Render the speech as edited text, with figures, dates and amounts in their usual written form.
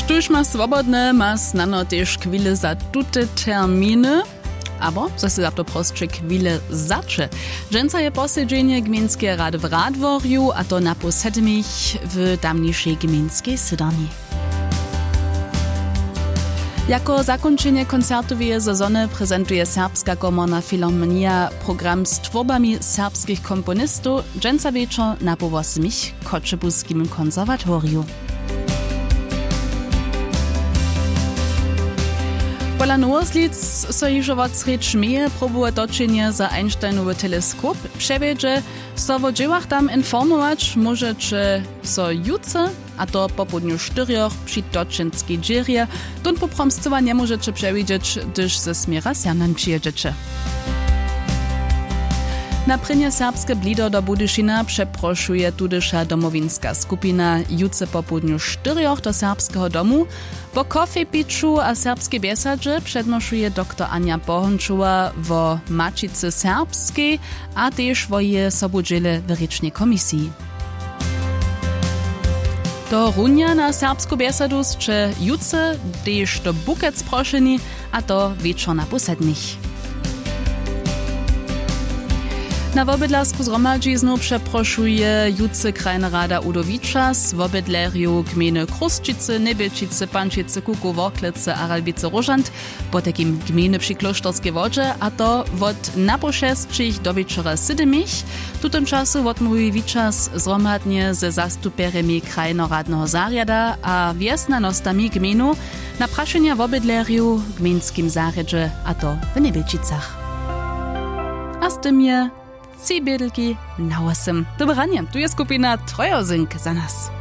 Štuž ma swobodne, ma snano tež chwile za tute terminy, aber zase za to prostsze chwile zacze. Dżęca je posiedzenie gminskie rady w Radworju, a to na posedmich w tamniejszej gminskiej sydani. Jako zakończenie koncertowej sezony prezentuje Serbska Komorna Filharmonia program z tworbami serbskich komponistów dżęca wieczor na powosmich Koczebuskim konserwatorium. Pola Nowoslic so jižo odsreć meje próbuje točenje za Einsteinowy teleskop. Przewiedzie, so o dziełach tam informować możecie so jutce, a to po południu 4 przy toczynskiej dzierie. Tun popromstwa nie możecie przewidzieć, gdyż ze smiera Sianan przyjedziecie. Na prynie serbskie blido do Budyšina przeproszuje tudysza domowinska skupina jutce po południu 4 do serbskiego domu. Po kofie piczu a serbskiej biesadzie przednoszuje dr Ania Bohončová wo Mačice Serbskiej, a też wo je sobudziele w rycznej komisji. Do runia na serbsku biesadu czy jutce, też do bukec proszeni, a to wieczor na posednich. Na wobydlasku zhromadźiznu przeproszuje jutce krajna rada Udowičas, wobydlerju gminy Krusčice, Nebelčice, Pančice, Kuku, Worklice, Aralbice, Rožant, po takim gminy przy Kloštorskie wodzie, a to od napošestčich do wieczora 7. Tu tym czasu odmówi Wičas zhromadnie ze zastuperemi krajnoradnego zariada a wiesnanostami gminu na praszenia wobydlerju w gminskim zarjedzie, a to w Nebelčicach. A z tym je Cibirki na 8. Dobranie, tu jest skupina Trojozynk za nas.